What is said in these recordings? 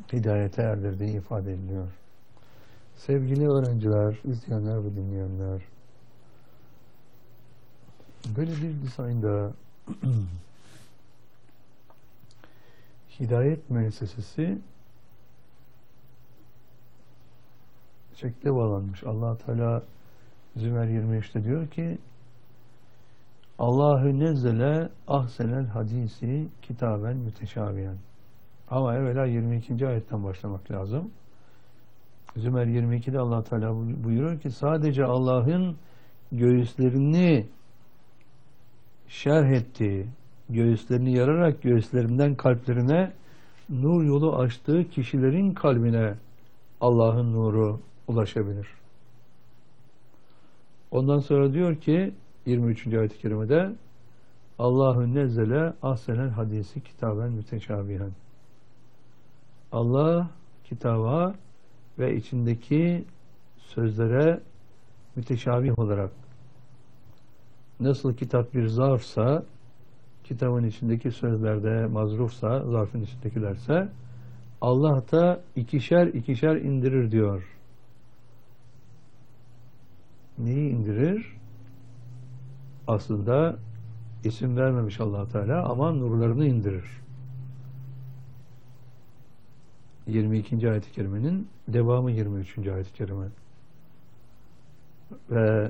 hidayete erdirdiği ifade ediliyor. Sevgili öğrenciler, izleyenler ve dinleyenler, böyle bir dizaynda hidayet müessesesi şekle bağlanmış. Allah Teala Zümer 23'te diyor ki Allahü nezzele ahsenel hadisi kitaben müteşabihen. Ama evvela 22. ayetten başlamak lazım. Zümer 22'de Allah Teala buyuruyor ki sadece Allah'ın göğüslerini şerh ettiği, göğüslerini yararak göğüslerinden kalplerine nur yolu açtığı kişilerin kalbine Allah'ın nuru ulaşabilir. Ondan sonra diyor ki 23. ayet-i kerimede Allahü nezzele ahsenel hadisi kitaben müteşabihen. Allah kitaba ve içindeki sözlere müteşabih olarak, nasıl kitap bir zarfsa, kitabın içindeki sözlerde mazrufsa, zarfın içindekilerse, Allah da ikişer ikişer indirir diyor. Neyi indirir? Aslında isim vermemiş Allah Teala ama nurlarını indirir. 22. ayet-i kerimenin devamı 23. ayet-i kerime. Ve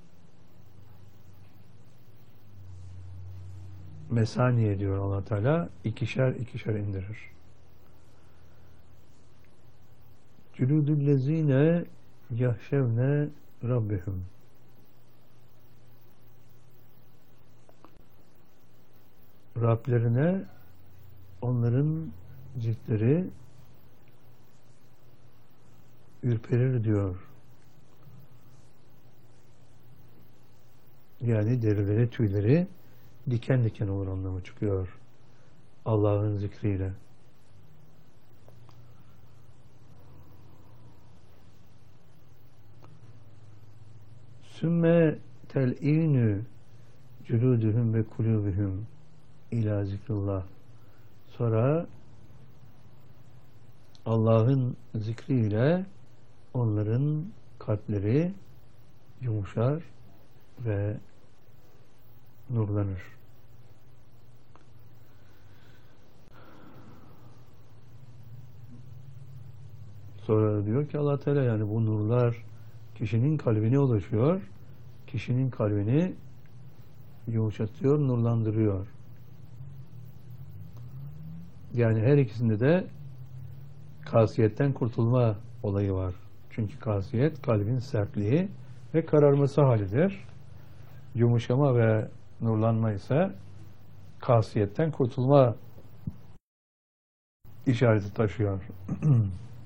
mesaniye diyor Allah Teala, ikişer ikişer indirir. Cülûdüllezîne yahşevne rabbihum. Rablerine onların ciltleri ürperir diyor. Yani derileri, tüyleri diken diken olur anlamı çıkıyor. Allah'ın zikriyle. Sümme tel'inü cülûdühüm ve kulûbühüm ila zikrullah. Sonra Allah'ın zikriyle onların kalpleri yumuşar ve nurlanır. Sonra diyor ki Allah Teala yani bu nurlar kişinin kalbine ulaşıyor. Kişinin kalbini yumuşatıyor, nurlandırıyor. Yani her ikisinde de kasiyetten kurtulma olayı var. Çünkü kasiyet kalbin sertliği ve kararması halidir. Yumuşama ve nurlanma ise kasiyetten kurtulma işareti taşıyor.